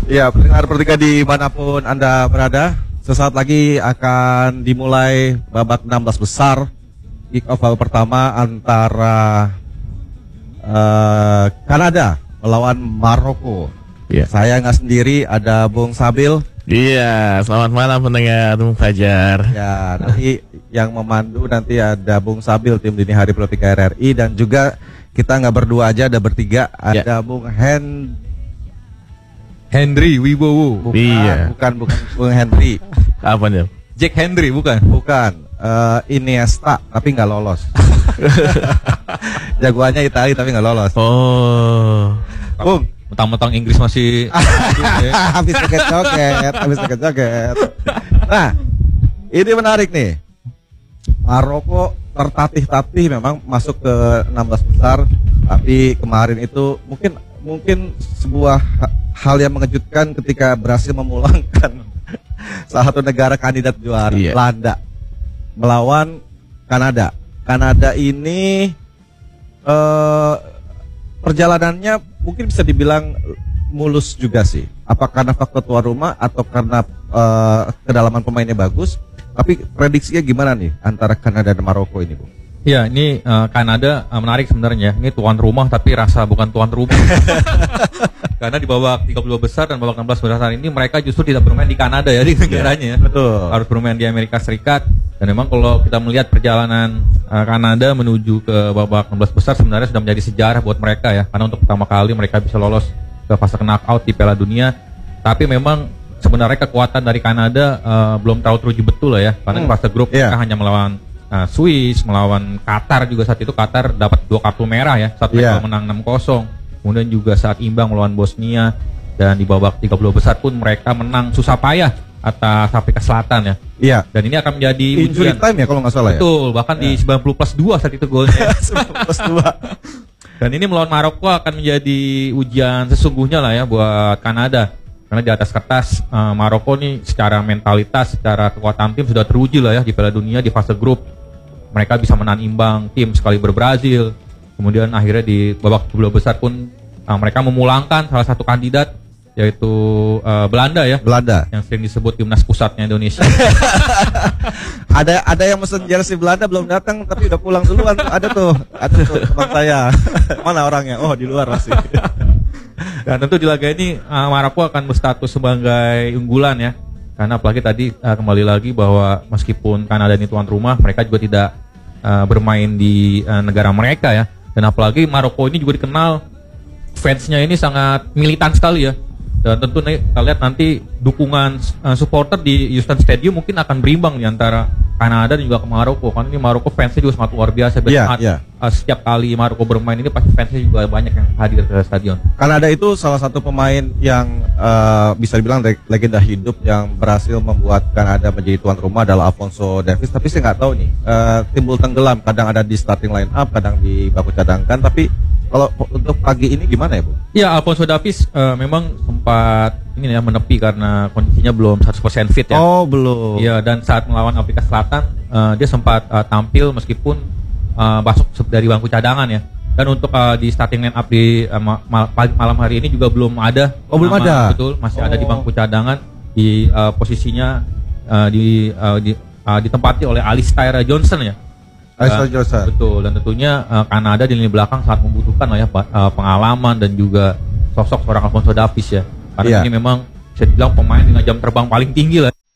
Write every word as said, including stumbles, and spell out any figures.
Ya, pendengar Pertiga dimanapun Anda berada, sesaat lagi akan dimulai babak enam belas besar kick off babak pertama antara uh, Kanada melawan Maroko. Yeah. Saya nggak sendiri, ada Bung Sabil. Iya, selamat malam pendengar Bung Fajar. Ya, nanti yang memandu nanti ada Bung Sabil tim Dini Hari Pertiga R R I, dan juga kita nggak berdua aja, ada bertiga, ada yeah. Bung Hen Henry Wibowo. Bukan, iya. bukan, bukan Bung Henry. Apa nih? Jack Henry bukan? Bukan. Uh, Iniesta tapi nggak lolos. Jagoannya Itali tapi nggak lolos. Oh. Bung, mentang-mentang Inggris masih habis joget-joget, habis joget-joget. Nah, ini menarik nih. Maroko tertatih-tatih memang masuk ke enam belas besar, tapi kemarin itu mungkin mungkin sebuah hal yang mengejutkan ketika berhasil memulangkan salah satu negara kandidat juara, iya. Belanda, melawan Kanada. Kanada ini eh, perjalanannya mungkin bisa dibilang mulus juga sih. Apa karena faktor tuan rumah atau karena uh, kedalaman pemainnya bagus? Tapi prediksinya gimana nih antara Kanada dan Maroko ini, Bung? Ya, ini uh, Kanada uh, menarik sebenarnya. Ini tuan rumah tapi rasa bukan tuan rumah. Karena di babak tiga puluh dua besar dan babak enam belas besar ini mereka justru tidak bermain di Kanada ya, di negaranya. Ya, betul. Harus bermain di Amerika Serikat. Dan memang kalau kita melihat perjalanan uh, Kanada menuju ke babak enam belas besar sebenarnya sudah menjadi sejarah buat mereka ya. Karena untuk pertama kali mereka bisa lolos ke fase knockout di Piala Dunia. Tapi memang sebenarnya kekuatan dari Kanada uh, belum terlalu teruji betul lah ya. Karena hmm. di fase grup yeah. mereka hanya melawan uh, Swiss, melawan Qatar juga. Saat itu Qatar dapat dua kartu merah ya. Saat mereka yeah. menang enam kosong. Kemudian juga saat imbang melawan Bosnia. Dan di babak tiga puluh besar pun mereka menang susah payah atas Afrika Selatan ya. Iya. Dan ini akan menjadi injury ujian. time ya kalau nggak salah. Betul, ya. bahkan ya. di sembilan puluh plus dua saat itu golnya. sembilan puluh plus dua. Dan ini melawan Maroko akan menjadi ujian sesungguhnya lah ya buat Kanada. Karena di atas kertas uh, Maroko nih secara mentalitas, secara kekuatan tim sudah teruji lah ya di Piala Dunia di fase grup. Mereka bisa menahan imbang tim sekali berbrazil. Kemudian akhirnya di babak kedua besar pun uh, mereka memulangkan salah satu kandidat yaitu uh, Belanda ya. Belanda. Yang sering disebut timnas pusatnya Indonesia. ada ada yang mesen jersey Belanda belum datang tapi udah pulang duluan. Ada tuh, ada tuh teman saya. Mana orangnya? Oh, di luar masih. Dan tentu di laga ini uh, Maroko akan berstatus sebagai unggulan ya. Karena apalagi tadi uh, kembali lagi bahwa meskipun Kanada ini tuan rumah, mereka juga tidak uh, bermain di uh, negara mereka ya. Dan apalagi Maroko ini juga dikenal fansnya ini sangat militan sekali ya. Dan tentu nih, kita lihat nanti dukungan uh, supporter di Houston Stadium mungkin akan berimbang di antara Kanada dan juga ke Maroko. Karena ini Maroko fansnya juga sangat luar biasa. Yeah, yeah. Uh, setiap kali Maroko bermain ini pasti fansnya juga banyak yang hadir ke stadion. Kanada itu salah satu pemain yang uh, bisa dibilang legenda hidup yang berhasil membuat Kanada menjadi tuan rumah adalah Alphonso Davies. Tapi saya nggak tahu nih, uh, timbul tenggelam. Kadang ada di starting line up, kadang di bangku cadangkan. Tapi kalau untuk pagi ini gimana ya, Bu? Ya, Alphonso Davies uh, memang sempat ini ya menepi karena kondisinya belum seratus persen fit ya. Oh, belum. Iya, dan saat melawan Afrika Selatan uh, dia sempat uh, tampil meskipun uh, masuk dari bangku cadangan ya. Dan untuk uh, di starting line up di uh, mal- malam hari ini juga belum ada. Oh, belum ada. Betul, masih oh. ada di bangku cadangan di uh, posisinya uh, di, uh, di uh, ditempati oleh Alistair Johnson ya. Alistair Johnson. Betul, dan tentunya uh, Kanada di lini belakang sangat membutuhkan lah ya uh, pengalaman dan juga sosok seorang Alphonso Davies ya. Karena yeah. ini memang bisa dibilang pemain dengan jam terbang paling tinggi lah.